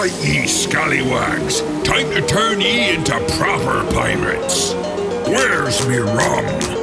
right, ye scallywags. Time to turn ye into proper pirates. Where's me rum?